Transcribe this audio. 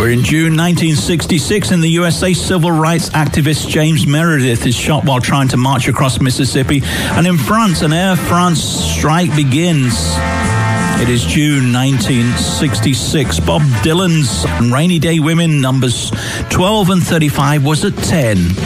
We're in June 1966. In the USA, civil rights activist James Meredith is shot while trying to march across Mississippi. And in France, an Air France strike begins. It is June 1966. Bob Dylan's Rainy Day Women numbers 12 and 35 was at 10.